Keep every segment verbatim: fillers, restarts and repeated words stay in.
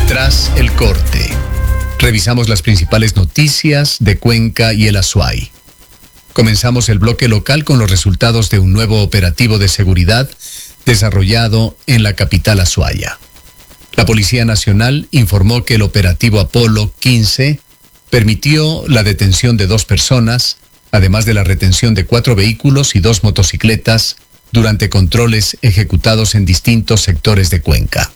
Tras el corte, revisamos las principales noticias de Cuenca y el Azuay. Comenzamos el bloque local con los resultados de un nuevo operativo de seguridad desarrollado en la capital azuaya. La Policía Nacional informó que el operativo Apolo quince permitió la detención de dos personas, además de la retención de cuatro vehículos y dos motocicletas durante controles ejecutados en distintos sectores de Cuenca.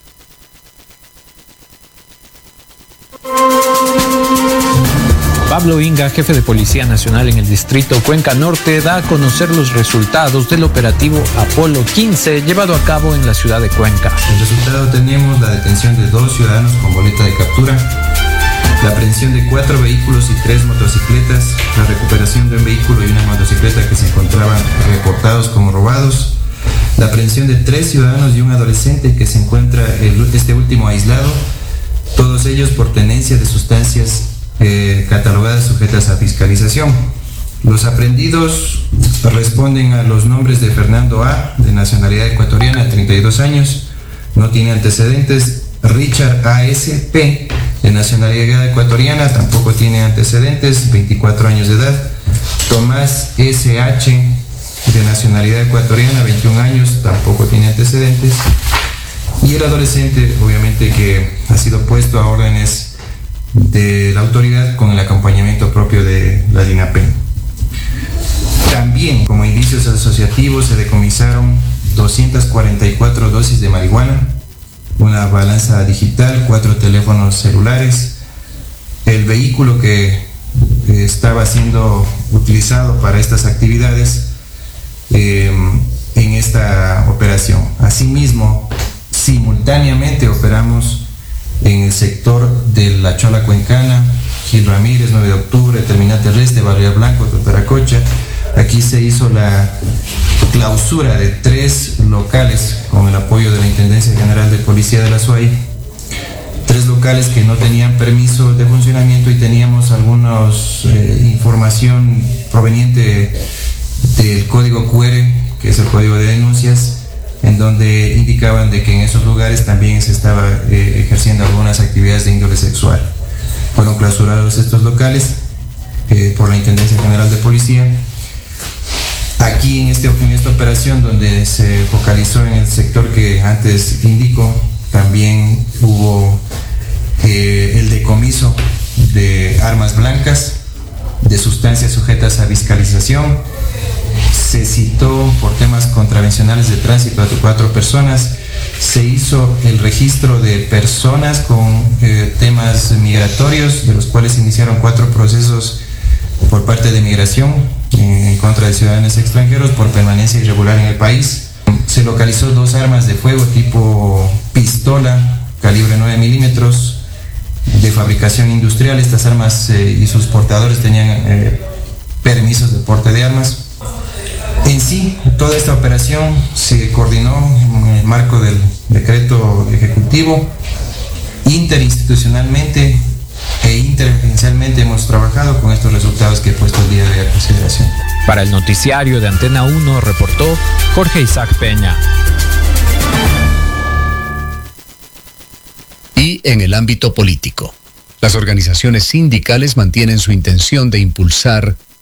Pablo Inga, jefe de Policía Nacional en el distrito Cuenca Norte, da a conocer los resultados del operativo Apolo quince llevado a cabo en la ciudad de Cuenca. En resultado tenemos la detención de dos ciudadanos con boleta de captura, la aprehensión de cuatro vehículos y tres motocicletas, la recuperación de un vehículo y una motocicleta que se encontraban reportados como robados, la aprehensión de tres ciudadanos y un adolescente que se encuentra el, este último aislado, todos ellos por tenencia de sustancias Eh, catalogadas sujetas a fiscalización. Los aprehendidos responden a los nombres de Fernando A, de nacionalidad ecuatoriana, treinta y dos años, no tiene antecedentes. Richard A S P, de nacionalidad ecuatoriana, tampoco tiene antecedentes, veinticuatro años de edad. Tomás S H, de nacionalidad ecuatoriana, veintiún años, tampoco tiene antecedentes. Y el adolescente, obviamente, que ha sido puesto a órdenes de la autoridad con el acompañamiento propio de la DINAPEN. También, como indicios asociativos, se decomisaron doscientas cuarenta y cuatro dosis de marihuana, una balanza digital, cuatro teléfonos celulares, el vehículo que, que estaba siendo utilizado para estas actividades eh, en esta operación. Asimismo, simultáneamente operamos en el sector de La Chola Cuencana, Gil Ramírez, nueve de octubre, Terminal Terrestre, Barrio Blanco, Totaracocha. Aquí se hizo la clausura de tres locales con el apoyo de la Intendencia General de Policía de la Azuay. Tres locales que no tenían permiso de funcionamiento y teníamos alguna eh, información proveniente del código Q R, que es el código de denuncias, en donde indicaban de que en esos lugares también se estaba eh, ejerciendo algunas actividades de índole sexual. Fueron clausurados estos locales eh, por la Intendencia General de Policía. Aquí en, este, en esta operación, donde se focalizó en el sector que antes indicó, también hubo eh, el decomiso de armas blancas, de sustancias sujetas a fiscalización. Se citó por temas contravencionales de tránsito a cuatro personas. Se hizo el registro de personas con eh, temas migratorios, de los cuales se iniciaron cuatro procesos por parte de migración eh, en contra de ciudadanos extranjeros por permanencia irregular en el país. Se localizó dos armas de fuego tipo pistola, calibre nueve milímetros, de fabricación industrial. Estas armas eh, y sus portadores tenían eh, permisos de porte de armas. En sí, toda esta operación se coordinó en el marco del decreto ejecutivo. Interinstitucionalmente e interagencialmente hemos trabajado con estos resultados que he puesto el día de hoy a consideración. Para el noticiario de Antena uno reportó Jorge Isaac Peña. Y en el ámbito político, las organizaciones sindicales mantienen su intención de impulsar